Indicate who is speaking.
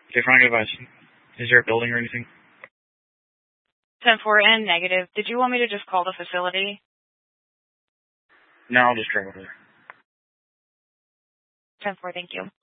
Speaker 1: Okay, front advice. Is there a building or anything?
Speaker 2: 10-4 and negative. Did you want me to just call the facility?
Speaker 1: No, I'll just drive over there.
Speaker 2: 10-4, thank you.